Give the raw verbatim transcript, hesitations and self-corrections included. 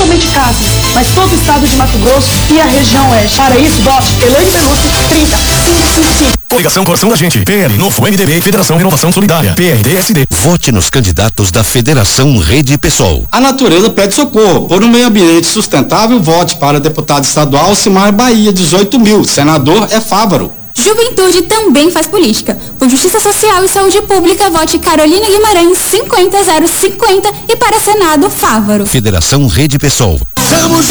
somente Casas, mas todo o estado de Mato Grosso e a região oeste. Para isso, vote Elaine Belucci trinta cinco cinco cinco. Coligação Coração da Gente, P L, Novo M D B, Federação Renovação Solidária, P R D S D. Vote nos candidatos da Federação Rede Pessoal. A natureza pede socorro. Por um meio ambiente sustentável, vote para deputado estadual Simar Bahia, dezoito mil. Senador é Fávaro. Juventude também faz política. Por Justiça Social e Saúde Pública, vote Carolina Guimarães cinquenta zero cinquenta e para Senado, Fávaro. Federação Rede Pessoal. Somos